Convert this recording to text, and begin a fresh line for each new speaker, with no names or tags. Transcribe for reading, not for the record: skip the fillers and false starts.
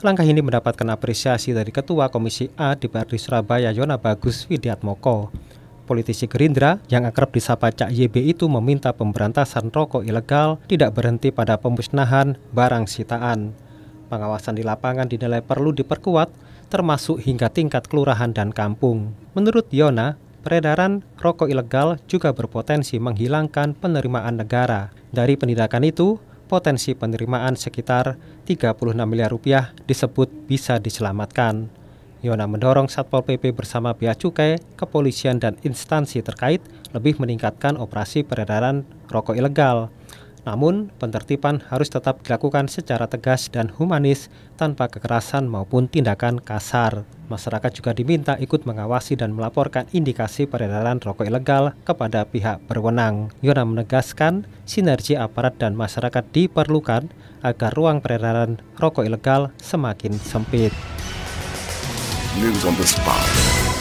Langkah ini mendapatkan apresiasi dari Ketua Komisi A DPRD Surabaya Yona Bagus Widiatmoko. Politisi Gerindra yang akrab disapa Cak YB itu meminta pemberantasan rokok ilegal tidak berhenti pada pemusnahan barang sitaan. Pengawasan di lapangan dinilai perlu diperkuat, termasuk hingga tingkat kelurahan dan kampung. Menurut Yona, peredaran rokok ilegal juga berpotensi menghilangkan penerimaan negara. Dari penindakan itu, potensi penerimaan sekitar 36 miliar rupiah disebut bisa diselamatkan. Yona mendorong Satpol PP bersama Bea Cukai, kepolisian dan instansi terkait lebih meningkatkan operasi peredaran rokok ilegal. Namun, penertiban harus tetap dilakukan secara tegas dan humanis tanpa kekerasan maupun tindakan kasar. Masyarakat juga diminta ikut mengawasi dan melaporkan indikasi peredaran rokok ilegal kepada pihak berwenang. Yona menegaskan sinergi aparat dan masyarakat diperlukan agar ruang peredaran rokok ilegal semakin sempit.
News on the spot.